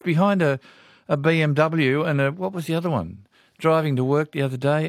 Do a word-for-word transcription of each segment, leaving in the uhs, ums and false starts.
behind a, a B M W and a, what was the other one? Driving to work the other day.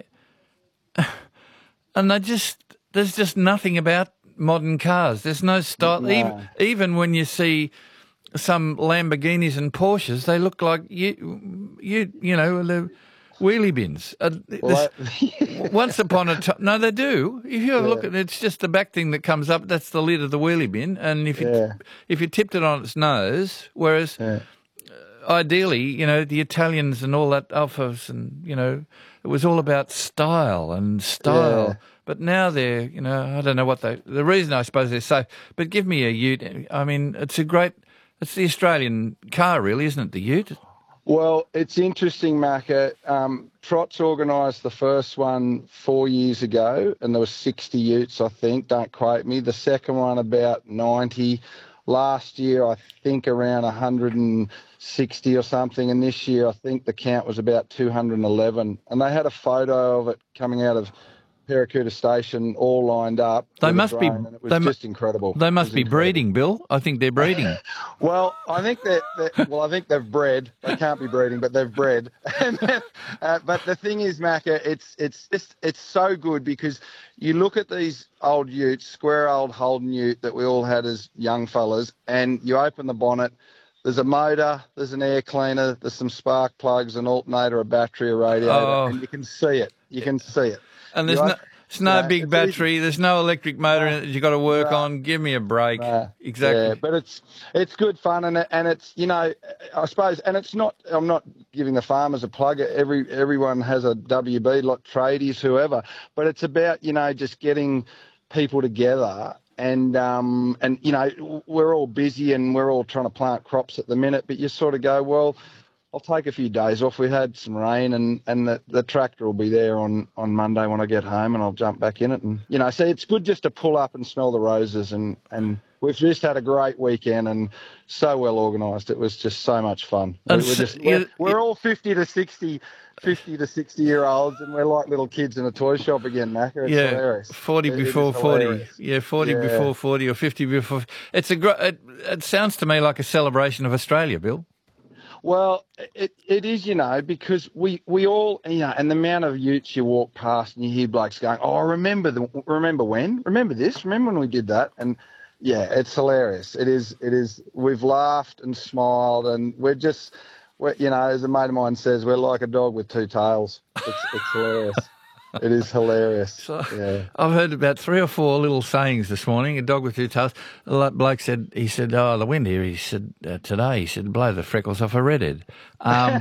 And they just, there's just nothing about modern cars. There's no style. No. Even, even when you see some Lamborghinis and Porsches, they look like, you, you, you know, the wheelie bins. Uh, Well, this, once upon a time, no, they do. If you have a look Yeah. at it, it's just the back thing that comes up. That's the lid of the wheelie bin, and if you Yeah. if you tipped it on its nose, whereas Yeah. ideally, you know, the Italians and all that Alfas, and you know, it was all about style and style. Yeah. But now they're, you know, I don't know what they. The reason I suppose they're so. But give me a Ute. I mean, it's a great. It's the Australian car, really, isn't it? The Ute. Well, it's interesting, Macca. Um, Trot's organised the first one four years ago, and there was sixty utes, I think. Don't quote me. The second one about ninety. Last year, I think around one hundred sixty or something, and this year, I think the count was about two hundred eleven. And they had a photo of it coming out of Paracuta Station, all lined up. They with a must be- drone, and it was they mu- just incredible. They It must was be incredible. breeding, Bill. I think they're breeding. Well, I think that, that well, I think they've bred. They can't be breeding, but they've bred. And then, uh, but the thing is, Macca, it's it's just it's so good because you look at these old utes, square old Holden ute that we all had as young fellas, and you open the bonnet. There's a motor, there's an air cleaner, there's some spark plugs, an alternator, a battery, a radiator, Oh. and you can see it. You can see it. And there's You no, op- it's no you know, big it's battery. easy. There's no electric motor No. in it that you've got to work No. on. Give me a break. No. Exactly. Yeah, but it's it's good fun, and it, and it's, you know, I suppose, and it's not. I'm not giving the farmers a plug. Every everyone has a W B, like tradies, whoever. But it's about, you know, just getting people together, and um and you know, we're all busy and we're all trying to plant crops at the minute. But you sort of go, well, I'll take a few days off. We had some rain, and, and the, the tractor will be there on, on Monday when I get home, and I'll jump back in it. And, you know, so it's good just to pull up and smell the roses. And, and we've just had a great weekend and so well organised. It was just so much fun. And We- we're, so- just, we're, you- we're all fifty to sixty, fifty to sixty year olds, and we're like little kids in a toy shop again, Macca. It's yeah, hilarious. forty It- it is before forty. hilarious. Yeah, forty Yeah. before forty or fifty before. It's a. gr- It, it sounds to me like a celebration of Australia, Bill. Well, it, it is, you know, because we, we all, you know, and the amount of utes you walk past and you hear blokes going, oh, remember the, remember when? Remember this? Remember when we did that? And yeah, it's hilarious. It is, it is, we've laughed and smiled, and we're just, we're, you know, as a mate of mine says, we're like a dog with two tails. It's, it's hilarious. It is hilarious. So, Yeah. I've heard about three or four little sayings this morning. A dog with two tails. The bloke said, he said, oh, the wind here, he said, uh, today, he said, blow the freckles off a redhead. Um,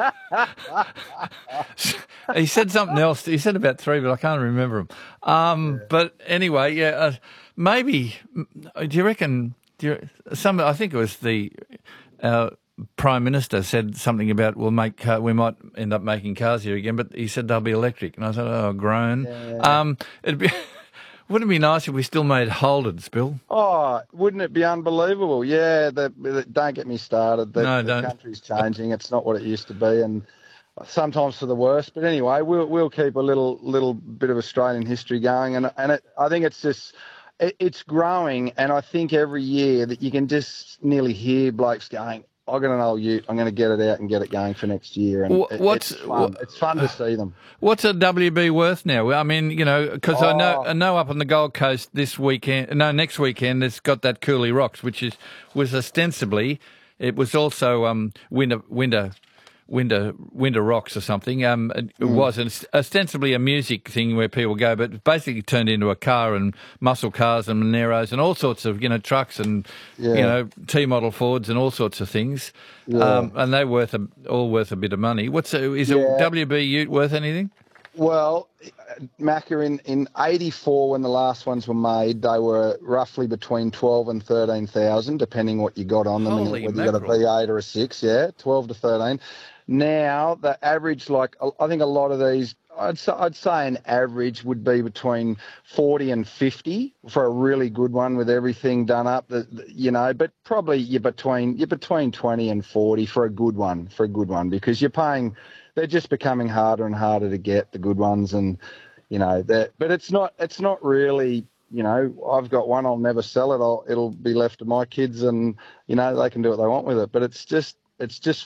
he said something else. He said about three, but I can't remember them. Um, Yeah. But anyway, yeah, uh, maybe, do you reckon, do you, some, I think it was the, uh, Prime Minister said something about we'll make car, we might end up making cars here again, but he said they'll be electric, and I said, oh, groan. Yeah. Um, it'd be wouldn't it be nice if we still made Holdens, Bill? Oh, wouldn't it be unbelievable? Yeah, the, the, don't get me started. The, No, the don't. country's changing. It's not what it used to be, and sometimes for the worse. But anyway, we'll we'll keep a little little bit of Australian history going, and and it, I think it's just it, it's growing, and I think every year that you can just nearly hear blokes going, I got an old ute, I'm going to get it out and get it going for next year. And Wh- it- what's- it's fun. wh- It's fun to see them. What's a W B worth now? I mean, you know, because I know Oh. I know up on the Gold Coast this weekend, no, next weekend, it's got that Cooley Rocks, which is was ostensibly, it was also um winter winter. Winter Winter Rocks or something. Um, it Mm. was an, ostensibly a music thing where people go, but it basically turned into a car and muscle cars and Moneros and all sorts of, you know, trucks and, Yeah. you know, T-model Fords and all sorts of things. Yeah. Um, and they're worth a, all worth a bit of money. What's a, is a Yeah. W B Ute worth anything? Well, Macca, in, in eighty-four, when the last ones were made, they were roughly between twelve and thirteen thousand, depending what you got on them, and Holy whether you got a mackerel. V eight or a six. Yeah, twelve to thirteen. Now the average, like I think a lot of these, I'd say, I'd say an average would be between forty and fifty for a really good one with everything done up. The, the- you know, but probably you're between you're between twenty and forty for a good one, for a good one, because you're paying. They're just becoming harder and harder to get, the good ones, and you know that. But it's not it's not really. You know, I've got one. I'll never sell it. I'll, it'll be left to my kids, and you know they can do what they want with it. But it's just it's just